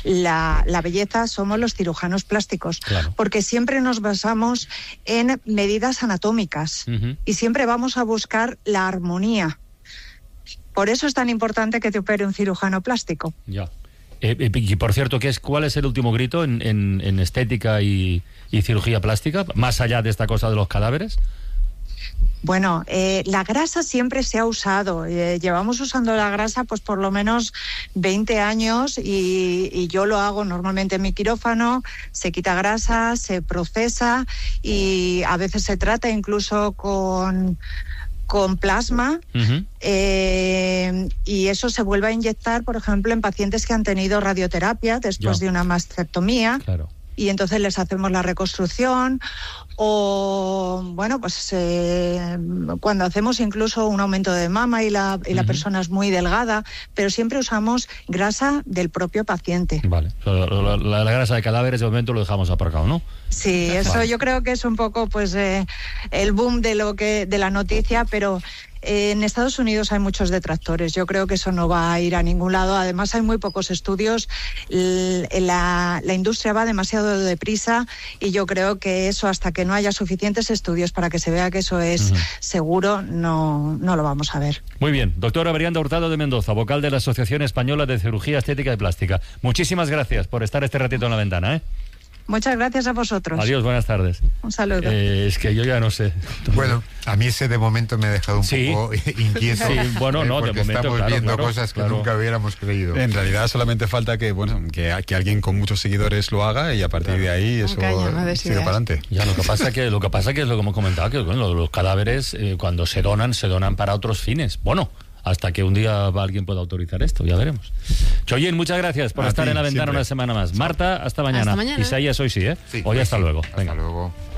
la belleza somos los cirujanos plásticos, claro, porque siempre nos basamos en medidas anatómicas y siempre vamos a buscar la armonía. Por eso es tan importante que te opere un cirujano plástico. Ya. Y por cierto, ¿cuál es el último grito en estética y cirugía plástica, más allá de esta cosa de los cadáveres? Bueno, la grasa siempre se ha usado. Llevamos usando la grasa pues por lo menos 20 años y yo lo hago normalmente en mi quirófano. Se quita grasa, se procesa y a veces se trata incluso con plasma, y eso se vuelve a inyectar, por ejemplo, en pacientes que han tenido radioterapia después de una mastectomía. Claro. Y entonces les hacemos la reconstrucción o, bueno, pues cuando hacemos incluso un aumento de mama y la persona es muy delgada, pero siempre usamos grasa del propio paciente. Vale, la grasa de cadáveres de momento lo dejamos aparcado, ¿no? Sí, eso vale. Yo creo que es un poco pues el boom de la noticia, pero en Estados Unidos hay muchos detractores. Yo creo que eso no va a ir a ningún lado. Además, hay muy pocos estudios. La industria va demasiado deprisa y yo creo que eso, hasta que no haya suficientes estudios para que se vea que eso es seguro, no lo vamos a ver. Muy bien. Doctora Brianda Hurtado de Mendoza, vocal de la Asociación Española de Cirugía Estética y Plástica. Muchísimas gracias por estar este ratito en la ventana, ¿eh? Muchas gracias a vosotros. Adiós, buenas tardes. Un saludo. Es que yo ya no sé. Bueno, a mí ese de momento me ha dejado un poco inquieto. Sí, bueno, no, de momento, estamos viendo cosas que nunca hubiéramos creído. En realidad solamente falta que alguien con muchos seguidores lo haga y a partir de ahí eso sigue para adelante. Ya, lo que pasa que es lo que hemos comentado, que bueno, los cadáveres cuando se donan para otros fines. Bueno, hasta que un día alguien pueda autorizar esto, ya veremos. Choyin, muchas gracias por estar en la ventana siempre. Una semana más. Marta, hasta mañana. Hasta mañana. Isaías, hoy sí, ¿eh? Sí, hoy hasta luego. Hasta luego.